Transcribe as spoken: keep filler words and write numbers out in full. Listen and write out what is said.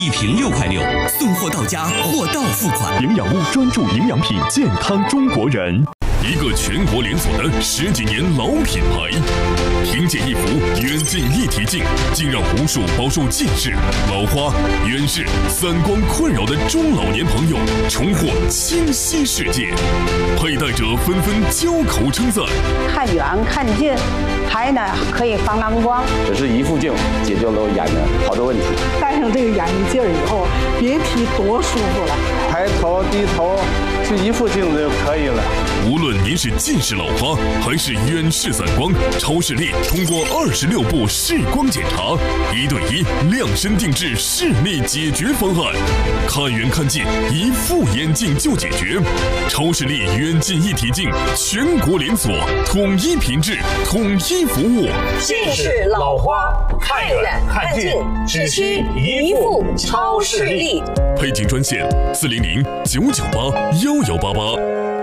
一瓶六块六，送货到家，货到付款。 营养物专注营养品，健康中国人。 一个全国连锁的十几年老品牌，凭借一幅远近一体镜，竟让无数饱受近视、老花、远视、散光困扰的中老年朋友重获清晰世界。佩戴者纷纷交口称赞： 看远看近，还呢可以防蓝光。 只是一副镜解决了我眼的好多问题。 戴上这个眼镜以后，别提多舒服了。 抬头低头，就一副镜子就可以了。 无论您是近视老花还是远视散光，超视力通过二十六步视光检查，一对一量身定制视力解决方案，看远看近一副眼镜就解决。超视力远近一体镜全国连锁，统一品质，统一服务。 近视老花看远看近，只需一副超视力。 配镜专线：四零零九九八幺幺八八。